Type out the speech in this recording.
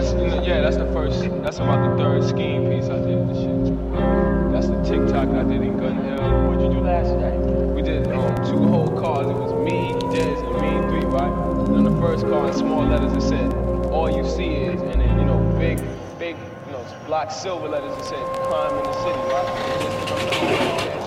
That's the first. That's about the third skiing piece I did. This shit. That's the TikTok I did in Gun Hill. What'd you do last night? We did two whole cars. It was me, Dez, and me and three, right? And on the first car in small letters it said, "All you see is," and then big, block silver letters it said, "Crime in the city," right?